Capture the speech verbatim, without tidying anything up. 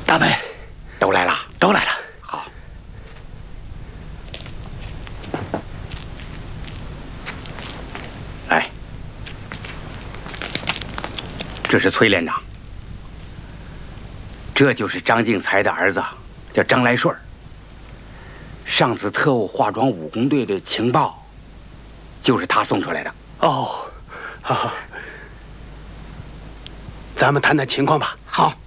大美， 都来了， 都来了。 好。来，这是崔连长，这就是张敬才的儿子，叫张来顺。上次特务化妆武工队的情报，就是他送出来的。 哦，好好，咱们谈谈情况吧。 好。